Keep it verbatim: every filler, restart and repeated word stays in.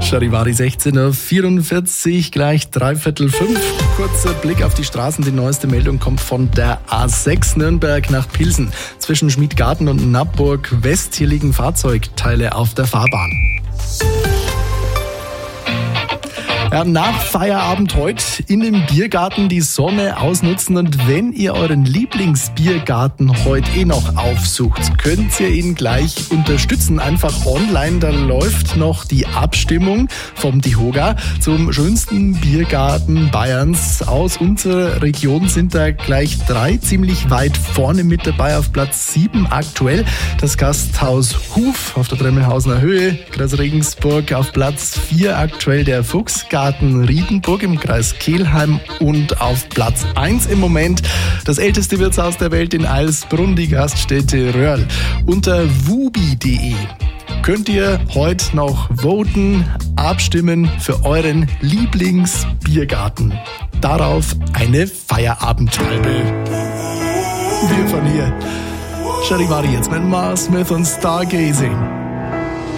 Charivari sechzehn Uhr vierundvierzig, gleich dreiviertel fünf. Kurzer Blick auf die Straßen. Die neueste Meldung kommt von der A sechs Nürnberg nach Pilsen. Zwischen Schmiedgarten und Nappburg West. Hier liegen Fahrzeugteile auf der Fahrbahn. Ja, nach Feierabend heute in dem Biergarten die Sonne ausnutzen, und wenn ihr euren Lieblingsbiergarten heute eh noch aufsucht, könnt ihr ihn gleich unterstützen. Einfach online, da läuft noch die Abstimmung vom DIHOGA zum schönsten Biergarten Bayerns. Aus unserer Region sind da gleich drei ziemlich weit vorne mit dabei. Auf Platz sieben aktuell das Gasthaus Huf auf der Dremmelhausener Höhe, Kreis Regensburg. Auf Platz vier aktuell der Fuchsgarten Riedenburg im Kreis Kelheim, und auf Platz eins im Moment das älteste Wirtshaus der Welt in Eilsbrunn, die Gaststätte Röhrl. Unter wubi punkt de könnt ihr heute noch voten, abstimmen für euren Lieblingsbiergarten. Darauf eine Feierabendhalbe. Wir von hier. Charivari jetzt mit Mars Smith und Stargazing.